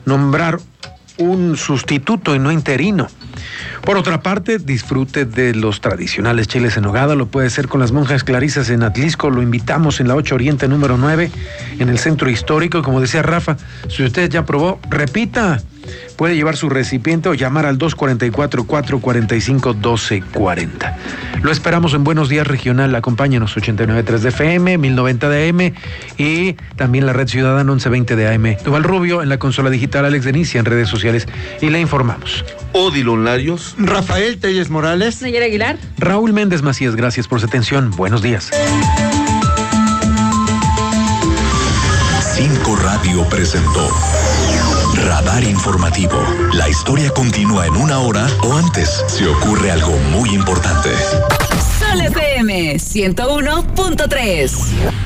nombrar un sustituto y no interino. Por otra parte, disfrute de los tradicionales chiles en nogada. Lo puede hacer con las monjas clarisas en Atlisco. Lo invitamos en la 8 Oriente número 9, en el centro histórico. Como decía Rafa, si usted ya probó, repita. Puede llevar su recipiente o llamar al 244-445-1240. Lo esperamos en Buenos Días Regional. Acompáñenos, 89.3 de FM, 1090 de AM y también la Red Ciudadana 1120 de AM. Duval Rubio en la consola digital, Alex Denicia en redes sociales y le informamos. Odilon Larios, Rafael Telles Morales, Nayara Aguilar, Raúl Méndez Macías, gracias por su atención. Buenos días. 5 Radio presentó Radar Informativo. La historia continúa en 1 hora o antes si ocurre algo muy importante. Sol FM 101.3.